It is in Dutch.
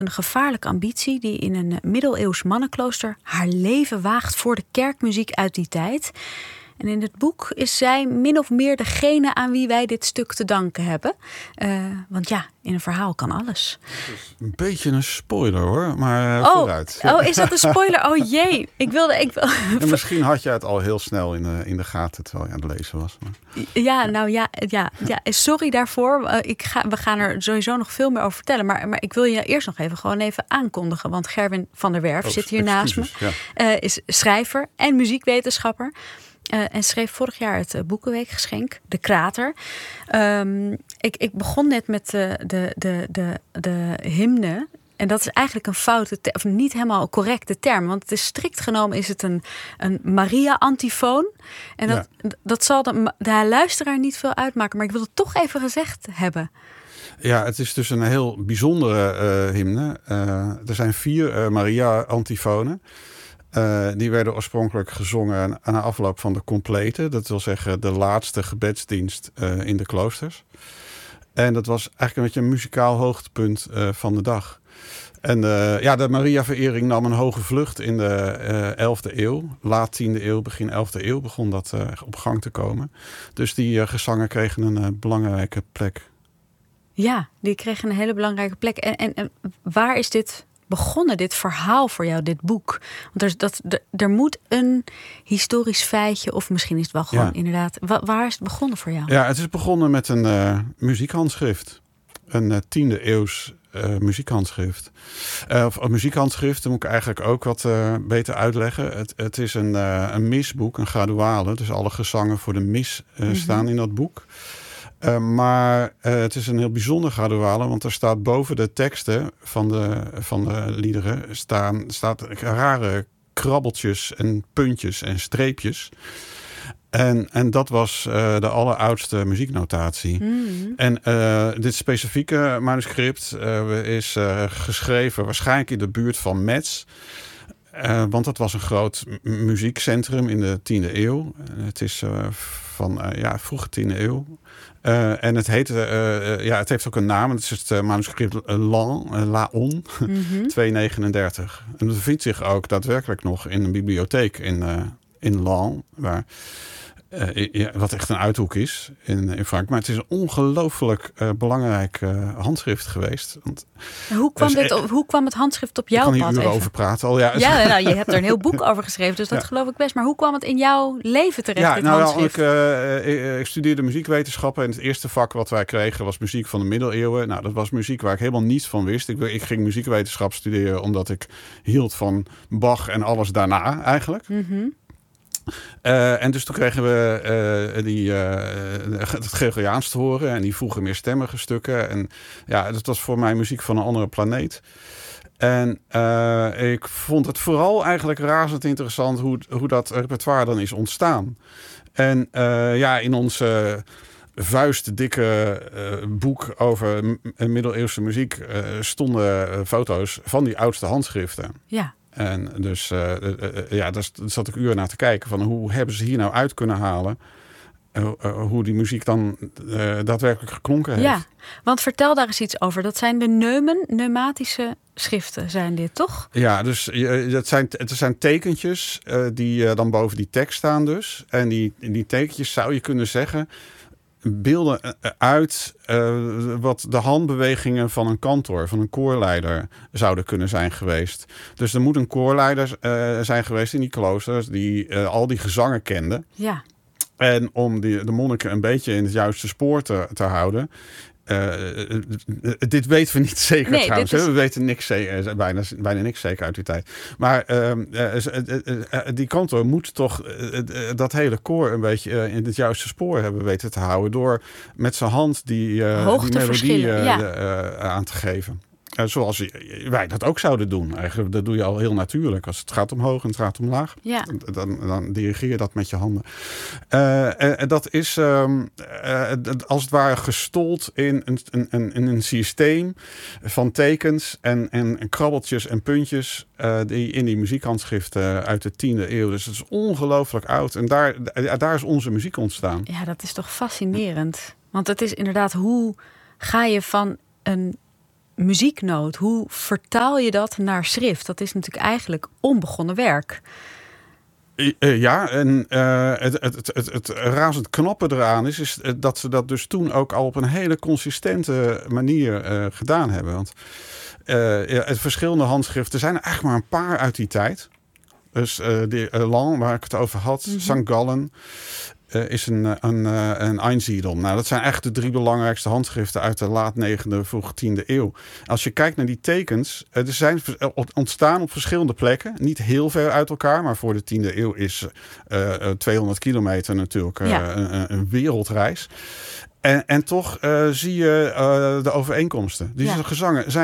een gevaarlijke ambitie die in een middeleeuws mannenklooster haar leven waagt voor de kerkmuziek uit die tijd. En in het boek is zij min of meer degene aan wie wij dit stuk te danken hebben. Want ja, in een verhaal kan alles. Een beetje een spoiler hoor, maar vooruit. Oh, is dat een spoiler? Oh jee. En misschien had je het al heel snel in de gaten terwijl je aan het lezen was. Maar... Ja. Sorry daarvoor. We gaan er sowieso nog veel meer over vertellen. Maar ik wil je eerst nog even aankondigen. Want Gerwin van der Werf zit hier naast me. Ja. Is schrijver en muziekwetenschapper. En schreef vorig jaar het Boekenweekgeschenk, De Krater. Ik begon net met de hymne. En dat is eigenlijk een foute, of niet helemaal correcte term. Want het is strikt genomen is het een Maria-antifoon. En dat zal de luisteraar niet veel uitmaken. Maar ik wil het toch even gezegd hebben. Ja, het is dus een heel bijzondere hymne. Er zijn 4 Maria-antifonen. Die werden oorspronkelijk gezongen aan de afloop van de complete. Dat wil zeggen de laatste gebedsdienst in de kloosters. En dat was eigenlijk een beetje een muzikaal hoogtepunt van de dag. En de Maria-verering nam een hoge vlucht in de 11e eeuw. Laat 10e eeuw, begin 11e eeuw begon dat op gang te komen. Dus die gezangen kregen een belangrijke plek. Ja, die kregen een hele belangrijke plek. En waar is dit begonnen, dit verhaal voor jou, dit boek? Want er moet een historisch feitje, of misschien is het wel gewoon inderdaad... Waar is het begonnen voor jou? Ja, het is begonnen met een muziekhandschrift. Een 10e eeuws muziekhandschrift. Of muziekhandschrift, dat moet ik eigenlijk ook wat beter uitleggen. Het is een misboek, een graduale. Dus alle gezangen voor de mis staan in dat boek. Maar het is een heel bijzonder graduale, want er staat boven de teksten van de liederen staat rare krabbeltjes en puntjes en streepjes. En dat was de alleroudste muzieknotatie. Mm-hmm. En dit specifieke manuscript is geschreven waarschijnlijk in de buurt van Metz. Want dat was een groot muziekcentrum in de 10e eeuw. Het is van vroege 10e eeuw. En het heet, het heeft ook een naam. Het is het manuscript Laon, 239. En dat bevindt zich ook daadwerkelijk nog in een bibliotheek in Laon, waar... wat echt een uithoek is in Frankrijk. Maar het is een ongelooflijk belangrijk handschrift geweest. Want hoe kwam het handschrift op jouw pad? Ik kan hier uren over praten al. Je hebt er een heel boek over geschreven, dus dat geloof ik best. Maar hoe kwam het in jouw leven terecht, dit handschrift? Ik studeerde muziekwetenschappen en het eerste vak wat wij kregen was muziek van de middeleeuwen. Nou, dat was muziek waar ik helemaal niets van wist. Ik ging muziekwetenschap studeren omdat ik hield van Bach en alles daarna eigenlijk. Mm-hmm. En dus toen kregen we het Gregoriaans te horen. En die vroegen meer stemmige stukken. En ja, dat was voor mij muziek van een andere planeet. En ik vond het vooral eigenlijk razend interessant hoe dat repertoire dan is ontstaan. En in onze vuistdikke boek over middeleeuwse muziek stonden foto's van die oudste handschriften. Ja. En dus daar zat ik uren naar te kijken van hoe hebben ze hier nou uit kunnen halen hoe die muziek dan daadwerkelijk geklonken heeft. Ja, want vertel daar eens iets over. Dat zijn de pneumatische schriften zijn dit, toch? Ja, dus het zijn tekentjes die dan boven die tekst staan dus. En die tekentjes zou je kunnen zeggen beelden uit wat de handbewegingen van een kantor, van een koorleider zouden kunnen zijn geweest. Dus er moet een koorleider zijn geweest in die kloosters die al die gezangen kende. Ja. En om de monniken een beetje in het juiste spoor te houden. Dit weten we niet zeker trouwens. We weten niks zeker, bijna niks zeker uit die tijd. Maar die kantor moet toch dat hele koor een beetje in het juiste spoor hebben weten te houden. Door met zijn hand die melodie aan te geven. Zoals wij dat ook zouden doen. Eigenlijk, dat doe je al heel natuurlijk. Als het gaat omhoog en het gaat omlaag. Ja. Dan dirigeer je dat met je handen. En dat is als het ware gestold in een systeem van tekens en krabbeltjes en puntjes die in die muziekhandschriften uit de 10e eeuw. Dus het is ongelooflijk oud. En daar is onze muziek ontstaan. Ja, dat is toch fascinerend. Want het is inderdaad, hoe ga je van een muzieknoot. Hoe vertaal je dat naar schrift? Dat is natuurlijk eigenlijk onbegonnen werk. Ja, en het razend knappe eraan is dat ze dat dus toen ook al op een hele consistente manier gedaan hebben. Want het verschillende handschriften zijn er eigenlijk maar een paar uit die tijd. Dus de Elan, waar ik het over had, St. Gallen, is een Einsiedel. Nou, dat zijn echt de 3 belangrijkste handschriften uit de laat 9e, vroeg 10e eeuw. Als je kijkt naar die tekens, er zijn ontstaan op verschillende plekken. Niet heel ver uit elkaar, maar voor de 10e eeuw is 200 kilometer natuurlijk een wereldreis. En toch zie je de overeenkomsten. Die gezangen zijn